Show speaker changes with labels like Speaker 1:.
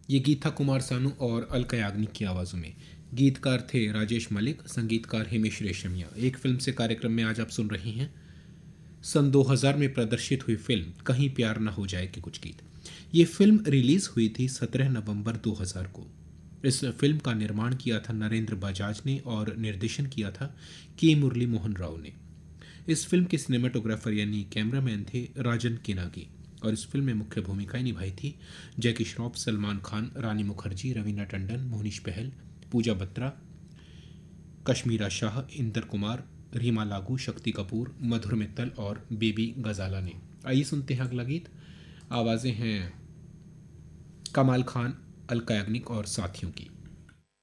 Speaker 1: ये गीत था कुमार सानू और अलका याग्निक की आवाज़ों में। गीतकार थे राजेश मलिक, संगीतकार हिमेश रेशमिया। एक फिल्म से कार्यक्रम में आज आप सुन रही हैं सन 2000 में प्रदर्शित हुई फिल्म कहीं प्यार न हो जाए के कुछ गीत। ये फिल्म रिलीज हुई थी 17 नवंबर 2000 को। इस फिल्म का निर्माण किया था नरेंद्र बजाज ने और निर्देशन किया था के मुरली मोहन राव ने। इस फिल्म के सिनेमाटोग्राफर यानी कैमरामैन थे राजन किनागी और इस फिल्म में मुख्य भूमिकाएं निभाई थी जैकी श्रॉफ, सलमान खान, रानी मुखर्जी, रवीना टंडन, मोहनीश बहल, पूजा बत्रा, कश्मीरा शाह, इंदर कुमार, रीमा लागू, शक्ति कपूर, मधुर मित्तल और बेबी गजाला ने। आइए सुनते हैं अगला गीत। आवाज़ें हैं कमाल खान, अलका याग्निक और साथियों की।